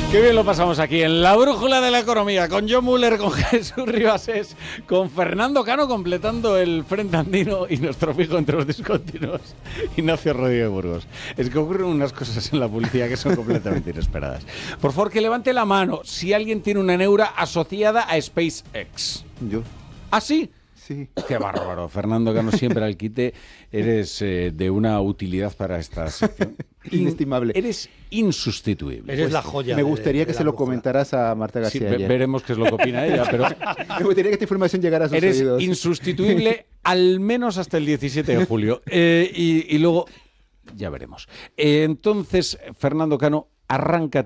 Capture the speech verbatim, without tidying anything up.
Qué bien lo pasamos aquí en La Brújula de la Economía, con John Muller, con Jesús Ribasés, con Fernando Cano completando el Frente Andino y nuestro fijo entre los discontinuos, Ignacio Rodríguez Burgos. Es que ocurren unas cosas en la publicidad que son completamente inesperadas. Por favor, que levante la mano si alguien tiene una neura asociada a SpaceX. Yo. ¿Ah, sí? Sí. Qué bárbaro, Fernando Cano, siempre al quite. Eres eh, de una utilidad para esta sección. Inestimable. Eres insustituible. Eres la joya. Me gustaría de, que de se lo brújula. comentaras a Marta Sí, García. ve- ayer. veremos qué es lo que opina ella, pero Me gustaría que esta información llegara a sus eres oídos. insustituible al menos hasta el diecisiete de julio. Eh, y, y luego, ya veremos. Eh, entonces, Fernando Cano, arranca